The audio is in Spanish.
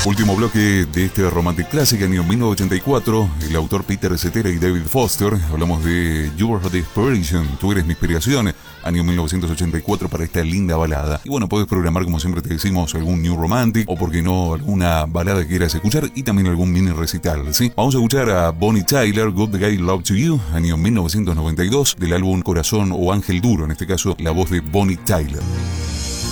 Último bloque de este Romantic Classic, año 1984. El autor Peter Cetera y David Foster. Hablamos de You Are the Inspiration, Tú eres mi inspiración, año 1984, para esta linda balada. Y bueno, puedes programar, como siempre te decimos, algún New Romantic o, por qué no, alguna balada que quieras escuchar y también algún mini recital, ¿sí? Vamos a escuchar a Bonnie Tyler, Good Guy Love to You, año 1992, del álbum Corazón o Ángel Duro, en este caso la voz de Bonnie Tyler.